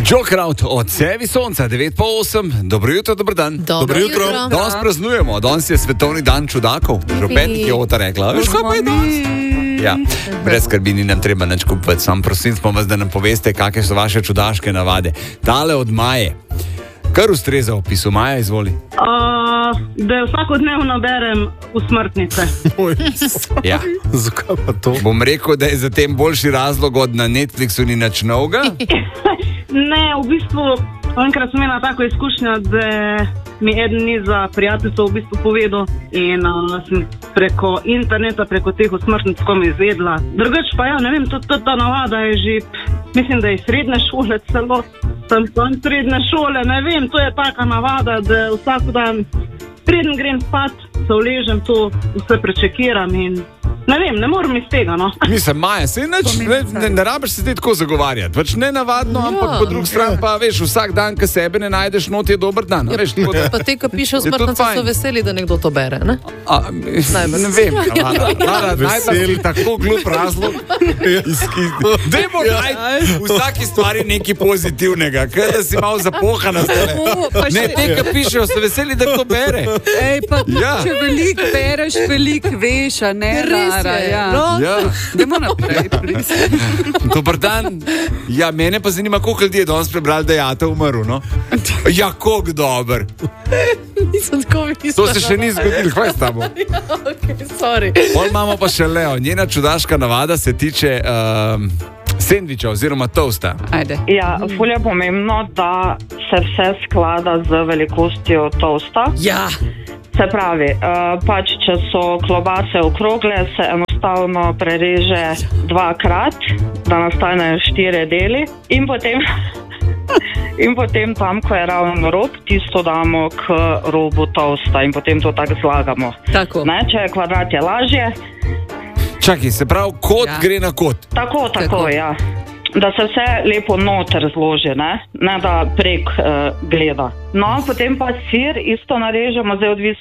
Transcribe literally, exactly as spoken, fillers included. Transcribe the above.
Joe Kraut od Sevi Sonca, devet po osem. Dobro jutro, dobro dan. Dobro jutro. Danes praznujemo, danes je svetovni dan čudakov. Že v petek je Ota rekla, veš, kaj pa je danes? Ja, brez skrbi, ni nam treba nič kupiti. Sam prosim smo vas, da nam poveste, kakšne so vaše čudaške navade. Tale od Maje. Kar ustreza opisu. Maja, izvoli. Uh, da vsakodnevno berem usmrtnice. Ja. Zakaj pa to? Bom rekel, da je za tem boljši razlog od na Netflixu ni nič novega. Ne, v bistvu, enkrat sem imela tako izkušnjo, da mi eden iz prijateljstva v bistvu povedal in uh, sem preko interneta, preko teh usmrtnic kom izvedla. Drugač pa ja, ne vem, to, to, ta navada je že, mislim, da je srednje šole celo, sem tam srednje šole, ne vem, to je taka navada, da vsak dan preden grem spat, se uležem, to vse prečekiram in ne vem, ne moram iz tega, no. Mislim, Maja, se neč, ne, ne, ne rabiš se ti tako zagovarjati. Pač ne navadno, ja, ampak po drugi strani pa, veš, vsak dan, ko sebe ne najdeš, not je dober dan. Ja, veš, da... Pa te, ko piše v smrtnici, so veseli, da nekdo to bere, ne? A, ne vem, Lara, najbolj tako glup razlog. Dajmo najti v vsaki stvari nekaj pozitivnega, kaj da si malo zapohana. Ne, te, ko pišejo, so veseli, da to bere. Ej, pa Ja. če veliko bereš, veliko veš, a ne, Res Lara, je, ja. no. Ja. Dajmo naprej, prosim. Dobar dan. Ja, mene pa zanima, koliko ljudi je danes prebrali, da je Ata umrl, no? Ja, koliko dober. Nisem tako mislila. To se še ni zgodilo, kaj s tabo? Ja, okej, sorry. Pol imamo pa še Leo. Njena čudaška navada se tiče um, sendviča oziroma toasta. Ajde. Ja, ful je pomembno, da se vse sklada z velikostjo toasta. Ja. Se pravi, uh, pač, če so klobase okrogle, se enostavno prereže dvakrat, da nastanejo štiri deli in potem, in potem tam, ko je ravno rob, tisto damo k robu toasta in potem to tako zlagamo. Tako. Ne, če je kvadrat, je lažje. Čakaj, se pravi, kot Ja. gre na kot. Tako, tako, Tako. ja. Da se vse lepo noter zloži, ne, ne da prek uh, gleda. No, potem pa sir isto narežemo, zdaj odvisno